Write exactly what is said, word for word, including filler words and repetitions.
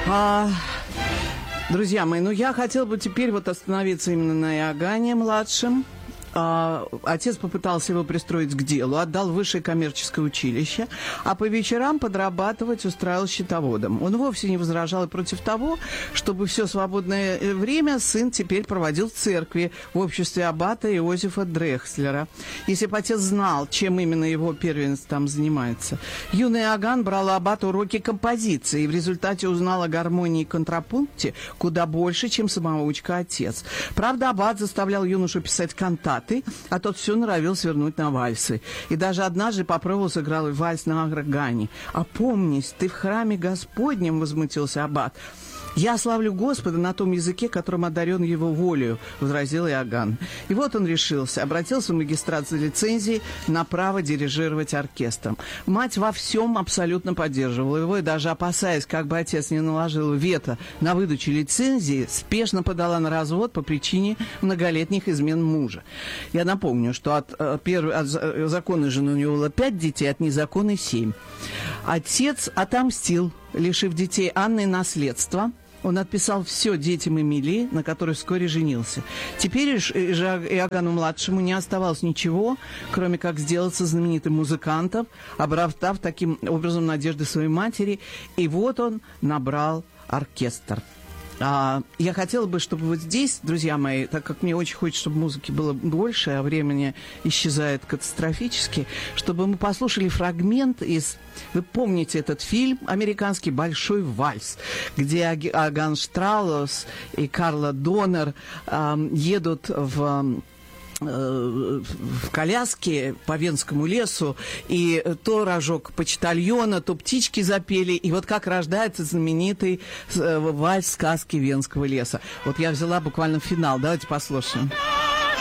А, друзья мои, ну я хотела бы теперь вот остановиться именно на Иоганне младшем. А, отец попытался его пристроить к делу, отдал в высшее коммерческое училище, а по вечерам подрабатывать устраивал счетоводом. Он вовсе не возражал и против того, чтобы все свободное время сын теперь проводил в церкви в обществе аббата Иозефа Дрехслера. Если бы отец знал, чем именно его первенец там занимается. Юный Иоганн брал у аббата уроки композиции и в результате узнал о гармонии и контрапункте куда больше, чем самоучка отец. Правда, аббат заставлял юношу писать кантаты, а тот все норовил свернуть на вальсы. И даже однажды попробовал сыграл вальс на органе. «Опомнись, ты в храме Господнем», — возмутился аббат. «Я славлю Господа на том языке, которым одарен его волею», — возразил Иоганн. И вот он решился, обратился в магистрат за лицензией на право дирижировать оркестром. Мать во всем абсолютно поддерживала его, и даже опасаясь, как бы отец не наложил вето на выдачу лицензии, спешно подала на развод по причине многолетних измен мужа. Я напомню, что от, от, первой, от законной жены у него было пять детей, от незаконной семь. Отец отомстил, лишив детей Анны наследства. Он отписал все детям Эмилии, на которой вскоре женился. Теперь же Иоганну-младшему не оставалось ничего, кроме как сделаться знаменитым музыкантом, оправдав таким образом надежды своей матери. И вот он набрал оркестр. А, я хотела бы, чтобы вот здесь, друзья мои, так как мне очень хочется, чтобы музыки было больше, а времени исчезает катастрофически, чтобы мы послушали фрагмент из... Вы помните этот фильм американский «Большой вальс», где Иоганн Штраус и Карла Донер э, едут в... в коляске по Венскому лесу, и то рожок почтальона, то птички запели, и вот как рождается знаменитый вальс сказки Венского леса. Вот я взяла буквально финал, давайте послушаем.